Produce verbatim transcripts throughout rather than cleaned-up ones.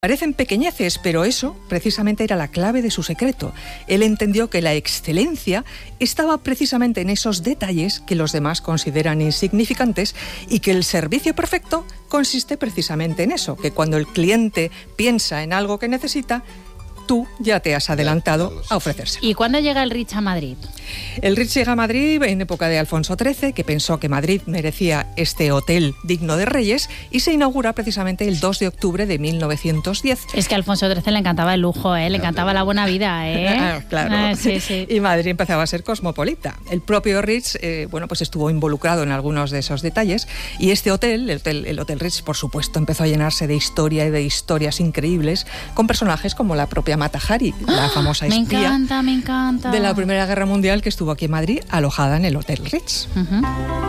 Parecen pequeñeces, pero eso precisamente era la clave de su secreto. Él entendió que la excelencia estaba precisamente en esos detalles que los demás consideran insignificantes y que el servicio perfecto consiste precisamente en eso, que cuando el cliente piensa en algo que necesita, tú ya te has adelantado a ofrecérselo. ¿Y cuándo llega el Ritz a Madrid? El Ritz llega a Madrid en época de Alfonso trece, que pensó que Madrid merecía este hotel digno de reyes, y se inaugura precisamente el dos de octubre de mil novecientos diez. Es que a Alfonso trece le encantaba el lujo, ¿eh? Le encantaba la buena vida, ¿eh? Ah, claro. Ah, sí, sí. Y Madrid empezaba a ser cosmopolita. El propio Ritz, eh, bueno, pues estuvo involucrado en algunos de esos detalles, y este hotel, el hotel, el hotel Ritz, por supuesto, empezó a llenarse de historia y de historias increíbles, con personajes como la propia Mata Hari, la famosa me espía encanta, me encanta. de la Primera Guerra Mundial, que estuvo aquí en Madrid, alojada en el Hotel Ritz. Uh-huh.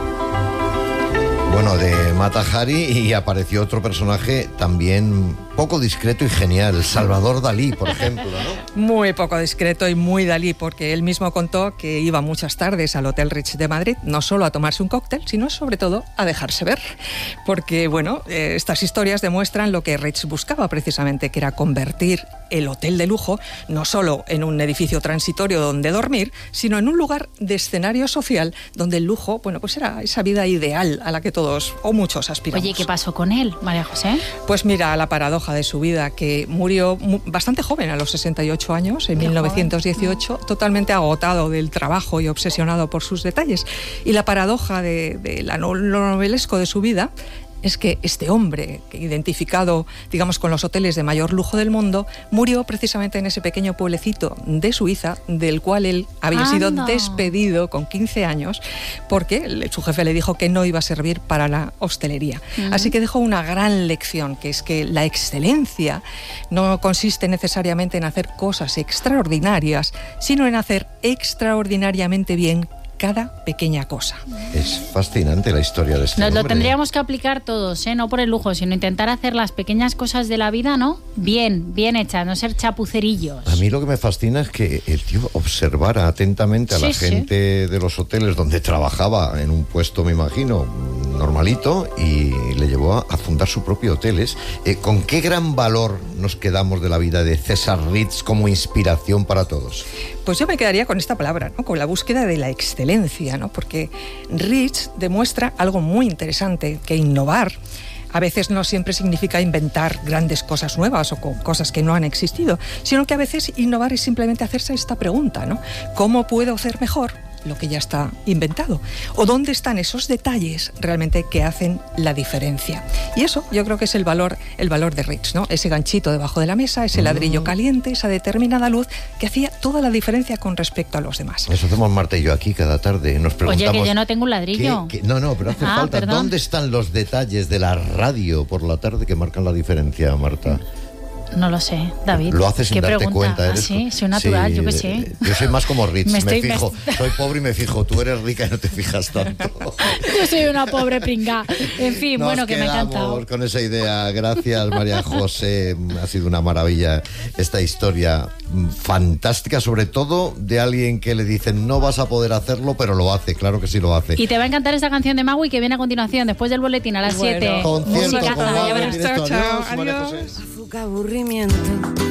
Bueno, de Mata Hari, y apareció otro personaje también poco discreto y genial, Salvador Dalí, por ejemplo, ¿no? Muy poco discreto y muy Dalí, porque él mismo contó que iba muchas tardes al Hotel Ritz de Madrid, no solo a tomarse un cóctel, sino sobre todo a dejarse ver. Porque, bueno, eh, estas historias demuestran lo que Ritz buscaba precisamente, que era convertir el hotel de lujo no solo en un edificio transitorio donde dormir, sino en un lugar de escenario social donde el lujo, bueno, pues era esa vida ideal a la que todos o muchos aspiramos. Oye, ¿qué pasó con él, María José? Pues mira, la paradoja de su vida, que murió bastante joven, a los sesenta y ocho años, en mil novecientos dieciocho, joven. Totalmente agotado del trabajo y obsesionado por sus detalles. Y la paradoja de, de la, lo novelesco de su vida es que este hombre, identificado, digamos, con los hoteles de mayor lujo del mundo, murió precisamente en ese pequeño pueblecito de Suiza, del cual él había Anda. sido despedido con quince años, porque su jefe le dijo que no iba a servir para la hostelería. Uh-huh. Así que dejó una gran lección, que es que la excelencia no consiste necesariamente en hacer cosas extraordinarias, sino en hacer extraordinariamente bien cada pequeña cosa. Es fascinante la historia de este Nos hombre. lo tendríamos que aplicar todos, ¿eh? No por el lujo, sino intentar hacer las pequeñas cosas de la vida, ¿no? Bien, bien hechas, no ser chapucerillos. A mí lo que me fascina es que el tío observara atentamente a sí, la gente sí. de los hoteles donde trabajaba en un puesto, me imagino, normalito, y le llevó a, a fundar su propio hotel. Eh, ¿Con qué gran valor nos quedamos de la vida de César Ritz como inspiración para todos? Pues yo me quedaría con esta palabra, ¿no? Con la búsqueda de la excelencia, ¿no? Porque Ritz demuestra algo muy interesante, que innovar a veces no siempre significa inventar grandes cosas nuevas o cosas que no han existido, sino que a veces innovar es simplemente hacerse esta pregunta, ¿no? ¿Cómo puedo hacer mejor lo que ya está inventado? ¿O dónde están esos detalles realmente que hacen la diferencia? Y eso yo creo que es el valor, el valor de Ritz, ¿no? Ese ganchito debajo de la mesa, ese ladrillo caliente, esa determinada luz que hacía toda la diferencia con respecto a los demás. Eso hacemos Marta y yo aquí cada tarde. Nos preguntamos... Oye, que yo no tengo un ladrillo. ¿qué, qué? No, no, pero hace ah, falta. Perdón. ¿Dónde están los detalles de la radio por la tarde que marcan la diferencia, Marta? No lo sé, David. Lo haces sin ¿Qué darte pregunta? cuenta. ¿Ah, Eres... sí? Soy natural, sí, yo qué sé. Yo soy más como Ritz, me, me, estoy, me fijo. Me... Soy pobre y me fijo. Tú eres rica y no te fijas tanto. Yo soy una pobre pringa. En fin, Nos bueno, que me ha encantado. con esa idea. Gracias, María José. Ha sido una maravilla esta historia fantástica, sobre todo de alguien que le dicen no vas a poder hacerlo, pero lo hace. Claro que sí lo hace. Y te va a encantar esta canción de Magui que viene a continuación, después del boletín a las siete. Bueno, concierto con Magui en directo. Chao, chao. Adiós, María Adiós. José. Azúcar, aburrimiento.